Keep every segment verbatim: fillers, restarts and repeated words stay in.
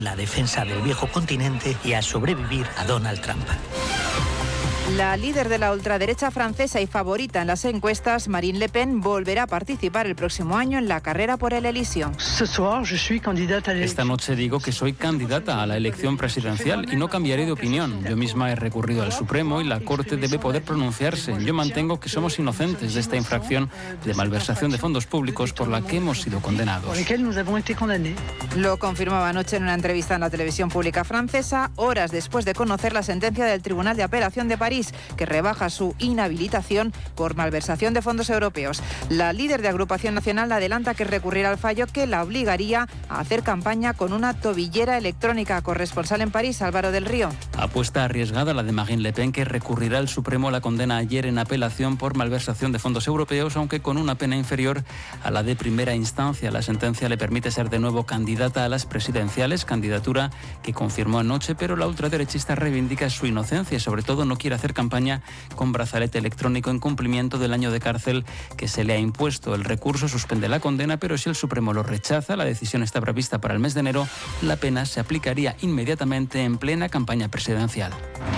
la defensa del viejo continente y a sobrevivir a Donald Trump. La líder de la ultraderecha francesa y favorita en las encuestas, Marine Le Pen, volverá a participar el próximo año en la carrera por el Elíseo. Esta noche digo que soy candidata a la elección presidencial y no cambiaré de opinión. Yo misma he recurrido al Supremo y la Corte debe poder pronunciarse. Yo mantengo que somos inocentes de esta infracción de malversación de fondos públicos por la que hemos sido condenados. Lo confirmaba anoche en una entrevista en la televisión pública francesa, horas después de conocer la sentencia del Tribunal de Apelación de París, que rebaja su inhabilitación por malversación de fondos europeos. La líder de Agrupación Nacional adelanta que recurrirá al fallo que la obligaría a hacer campaña con una tobillera electrónica. Corresponsal en París, Álvaro del Río. Apuesta arriesgada la de Marine Le Pen, que recurrirá al Supremo a la condena ayer en apelación por malversación de fondos europeos, aunque con una pena inferior a la de primera instancia. La sentencia le permite ser de nuevo candidata a las presidenciales, candidatura que confirmó anoche, pero la ultraderechista reivindica su inocencia y sobre todo no quiere hacer campaña con brazalete electrónico en cumplimiento del año de cárcel que se le ha impuesto. El recurso suspende la condena, pero si el Supremo lo rechaza, la decisión está prevista para el mes de enero, la pena se aplicaría inmediatamente en plena campaña presidencial.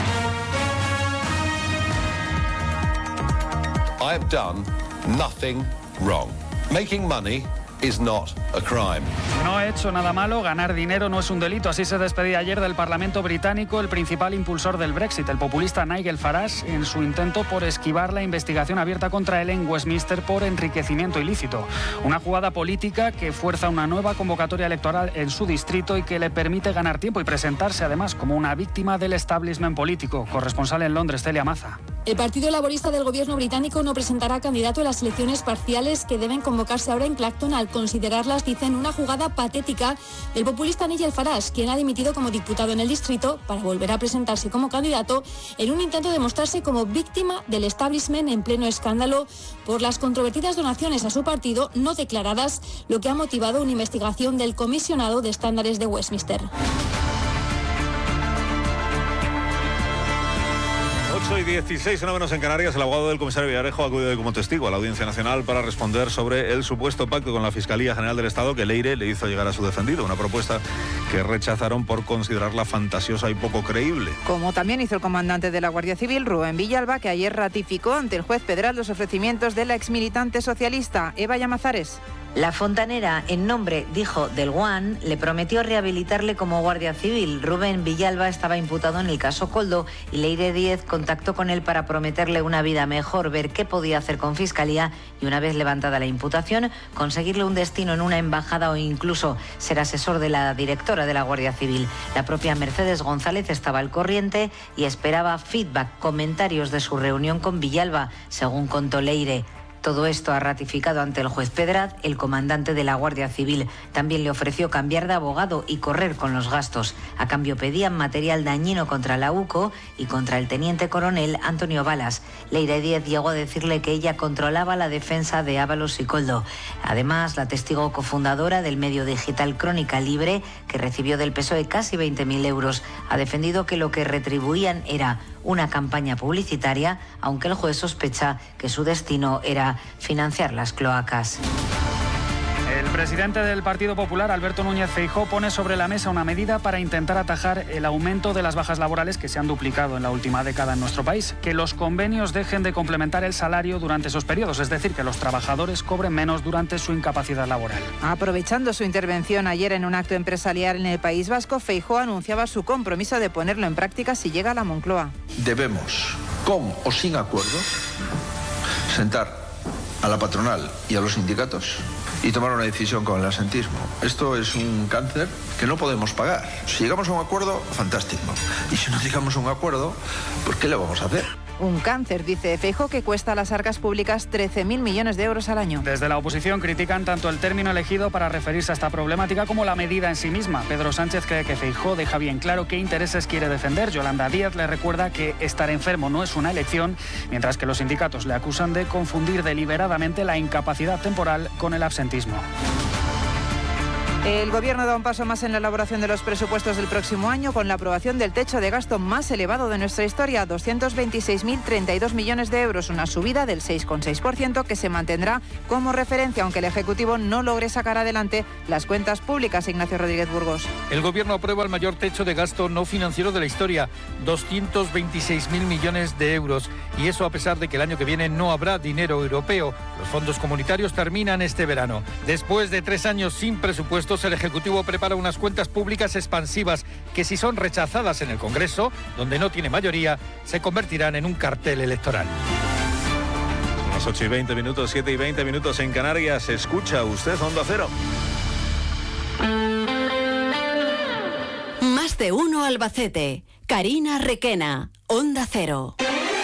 I have done nothing wrong. Making money is not a crime. No he hecho nada malo, ganar dinero no es un delito. Así se despedía ayer del Parlamento británico el principal impulsor del Brexit, el populista Nigel Farage, en su intento por esquivar la investigación abierta contra él en Westminster por enriquecimiento ilícito. Una jugada política que fuerza una nueva convocatoria electoral en su distrito y que le permite ganar tiempo y presentarse además como una víctima del establishment político. Corresponsal en Londres, Celia Maza. El Partido Laborista del Gobierno británico no presentará candidato en las elecciones parciales que deben convocarse ahora en Clacton, al considerarlas, dicen, una jugada patética del populista Nigel Farage, quien ha dimitido como diputado en el distrito para volver a presentarse como candidato en un intento de mostrarse como víctima del establishment en pleno escándalo por las controvertidas donaciones a su partido no declaradas, lo que ha motivado una investigación del comisionado de estándares de Westminster. ocho y dieciséis, una menos en Canarias. El abogado del comisario Villarejo ha acudido como testigo a la Audiencia Nacional para responder sobre el supuesto pacto con la Fiscalía General del Estado que Leire le hizo llegar a su defendido. Una propuesta que rechazaron por considerarla fantasiosa y poco creíble. Como también hizo el comandante de la Guardia Civil, Rubén Villalba, que ayer ratificó ante el juez Pedral los ofrecimientos de la exmilitante socialista Eva Llamazares. La fontanera, en nombre, dijo, del Guan, le prometió rehabilitarle como guardia civil. Rubén Villalba estaba imputado en el caso Koldo y Leire Díez contactó con él para prometerle una vida mejor, ver qué podía hacer con Fiscalía y, una vez levantada la imputación, conseguirle un destino en una embajada o incluso ser asesor de la directora de la Guardia Civil. La propia Mercedes González estaba al corriente y esperaba feedback, comentarios de su reunión con Villalba, según contó Leire. Todo esto ha ratificado ante el juez Pedraz, el comandante de la Guardia Civil. También le ofreció cambiar de abogado y correr con los gastos. A cambio pedían material dañino contra la U C O y contra el teniente coronel Antonio Balas. Leire Díez llegó a decirle que ella controlaba la defensa de Ábalos y Koldo. Además, la testigo cofundadora del medio digital Crónica Libre, que recibió del P S O E casi veinte mil euros, ha defendido que lo que retribuían era una campaña publicitaria, aunque el juez sospecha que su destino era financiar las cloacas. El presidente del Partido Popular, Alberto Núñez Feijóo, pone sobre la mesa una medida para intentar atajar el aumento de las bajas laborales que se han duplicado en la última década en nuestro país. Que los convenios dejen de complementar el salario durante esos periodos, es decir, que los trabajadores cobren menos durante su incapacidad laboral. Aprovechando su intervención ayer en un acto empresarial en el País Vasco, Feijóo anunciaba su compromiso de ponerlo en práctica si llega a la Moncloa. Debemos, con o sin acuerdo, sentar a la patronal y a los sindicatos y tomar una decisión con el asentismo. Esto es un cáncer que no podemos pagar. Si llegamos a un acuerdo, fantástico. Y si no llegamos a un acuerdo, pues ¿qué le vamos a hacer? Un cáncer, dice Feijóo, que cuesta a las arcas públicas trece mil millones de euros al año. Desde la oposición critican tanto el término elegido para referirse a esta problemática como la medida en sí misma. Pedro Sánchez cree que Feijóo deja bien claro qué intereses quiere defender. Yolanda Díaz le recuerda que estar enfermo no es una elección, mientras que los sindicatos le acusan de confundir deliberadamente la incapacidad temporal con el absentismo. El Gobierno da un paso más en la elaboración de los presupuestos del próximo año con la aprobación del techo de gasto más elevado de nuestra historia, doscientos veintiséis mil treinta y dos millones de euros, una subida del seis coma seis por ciento que se mantendrá como referencia, aunque el Ejecutivo no logre sacar adelante las cuentas públicas. Ignacio Rodríguez Burgos. El Gobierno aprueba el mayor techo de gasto no financiero de la historia, doscientos veintiséis mil millones de euros. Y eso a pesar de que el año que viene no habrá dinero europeo. Los fondos comunitarios terminan este verano. Después de tres años sin presupuesto, el Ejecutivo prepara unas cuentas públicas expansivas que, si son rechazadas en el Congreso, donde no tiene mayoría, se convertirán en un cartel electoral. Son las ocho y veinte minutos, siete y veinte minutos en Canarias. Escucha usted Onda Cero. Más de uno Albacete. Karina Requena, Onda Cero.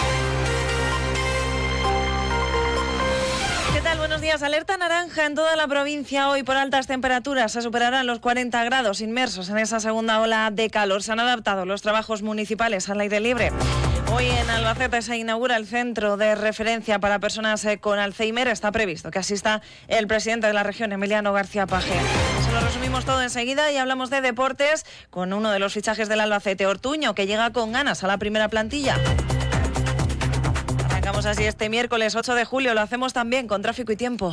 Buenos días. Alerta naranja en toda la provincia hoy por altas temperaturas. Se superarán los cuarenta grados inmersos en esa segunda ola de calor. Se han adaptado los trabajos municipales al aire libre. Hoy en Albacete se inaugura el centro de referencia para personas con Alzheimer. Está previsto que asista el presidente de la región, Emiliano García Paje. Se lo resumimos todo enseguida y hablamos de deportes con uno de los fichajes del Albacete, Ortuño, que llega con ganas a la primera plantilla. Arrancamos así este miércoles ocho de julio, lo hacemos también con tráfico y tiempo.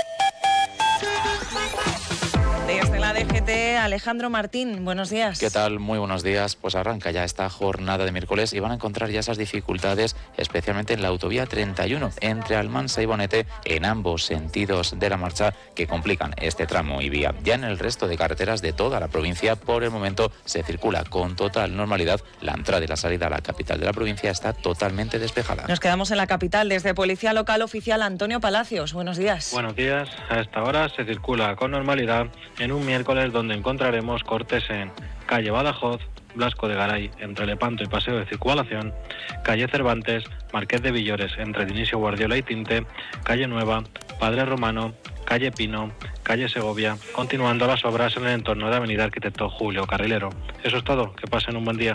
Desde la D G T, Alejandro Martín, buenos días. ¿Qué tal? Muy buenos días. Pues arranca ya esta jornada de miércoles y van a encontrar ya esas dificultades, especialmente en la autovía treinta y uno, entre Almansa y Bonete, en ambos sentidos de la marcha, que complican este tramo y vía. Ya en el resto de carreteras de toda la provincia, por el momento se circula con total normalidad. La entrada y la salida a la capital de la provincia está totalmente despejada. Nos quedamos en la capital. Desde Policía Local Oficial, Antonio Palacios, buenos días. Buenos días. A esta hora se circula con normalidad en un miércoles donde encontraremos cortes en calle Badajoz, Blasco de Garay, entre Lepanto y Paseo de Circunvalación, calle Cervantes, Marqués de Villores, entre Dionisio Guardiola y Tinte, calle Nueva, Padre Romano, calle Pino, calle Segovia, continuando las obras en el entorno de Avenida Arquitecto Julio Carrilero. Eso es todo, que pasen un buen día.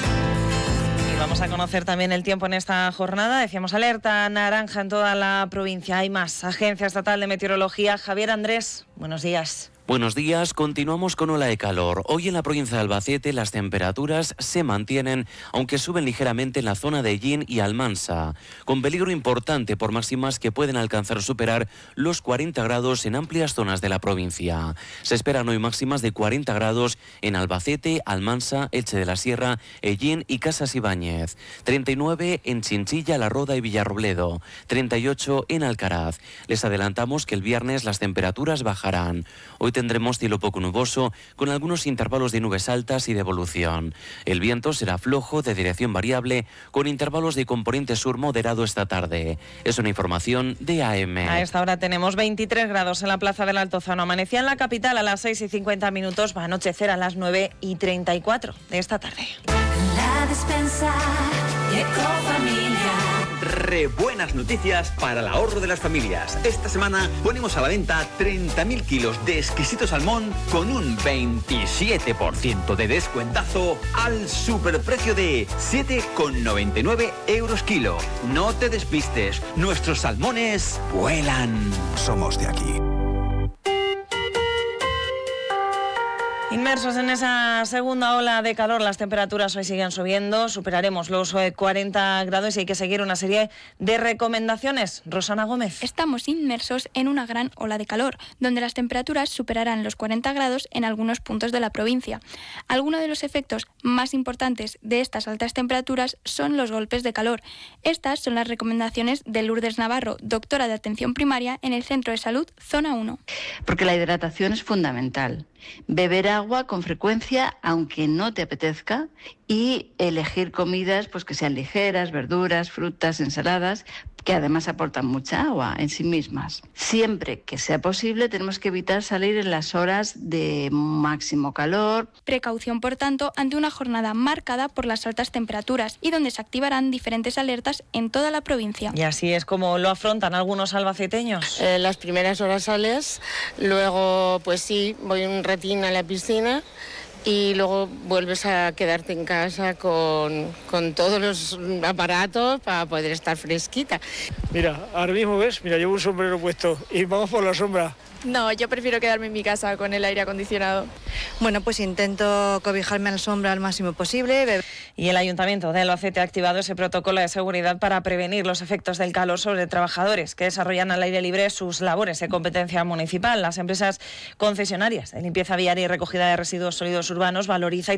Vamos a conocer también el tiempo en esta jornada. Decíamos alerta naranja en toda la provincia. Hay más. Agencia Estatal de Meteorología. Javier Andrés, buenos días. Buenos días, continuamos con ola de calor. Hoy en la provincia de Albacete las temperaturas se mantienen, aunque suben ligeramente en la zona de Ellín y Almansa, con peligro importante por máximas que pueden alcanzar o superar los cuarenta grados en amplias zonas de la provincia. Se esperan hoy máximas de cuarenta grados en Albacete, Almansa, Elche de la Sierra, Ellín y Casas Ibáñez, treinta y nueve en Chinchilla, La Roda y Villarrobledo, treinta y ocho en Alcaraz. Les adelantamos que el viernes las temperaturas bajarán. Hoy tendremos cielo poco nuboso, con algunos intervalos de nubes altas y de evolución. El viento será flojo, de dirección variable, con intervalos de componente sur moderado esta tarde. Es una información de A M. A esta hora tenemos veintitrés grados en la Plaza del Altozano. Amanecía en la capital a las seis y cincuenta minutos, va a anochecer a las nueve y treinta y cuatro de esta tarde. La despensa Ecofamilia. Re buenas noticias para el ahorro de las familias. Esta semana ponemos a la venta treinta mil kilos de exquisito salmón con un veintisiete por ciento de descuentazo al superprecio de siete con noventa y nueve euros kilo. No te despistes, nuestros salmones vuelan. Somos de aquí. Inmersos en esa segunda ola de calor, las temperaturas hoy siguen subiendo, superaremos los cuarenta grados y hay que seguir una serie de recomendaciones. Rosana Gómez. Estamos inmersos en una gran ola de calor, donde las temperaturas superarán los cuarenta grados en algunos puntos de la provincia. Algunos de los efectos más importantes de estas altas temperaturas son los golpes de calor. Estas son las recomendaciones de Lourdes Navarro, doctora de atención primaria en el Centro de Salud Zona uno. Porque la hidratación es fundamental. Beber agua con frecuencia, aunque no te apetezca, y elegir comidas pues que sean ligeras, verduras, frutas, ensaladas, que además aportan mucha agua en sí mismas. Siempre que sea posible tenemos que evitar salir en las horas de máximo calor. Precaución, por tanto, ante una jornada marcada por las altas temperaturas y donde se activarán diferentes alertas en toda la provincia. Y así es como lo afrontan algunos albaceteños. Eh, las primeras horas sales, luego pues sí, voy un ratín a la piscina, y luego vuelves a quedarte en casa con, con todos los aparatos para poder estar fresquita. Mira, ahora mismo ves, mira, llevo un sombrero puesto y vamos por la sombra. No, yo prefiero quedarme en mi casa con el aire acondicionado. Bueno, pues intento cobijarme a la sombra al máximo posible. Y el Ayuntamiento de Albacete ha activado ese protocolo de seguridad para prevenir los efectos del calor sobre trabajadores que desarrollan al aire libre sus labores de competencia municipal. Las empresas concesionarias de limpieza viaria y recogida de residuos sólidos urbanos valoriza y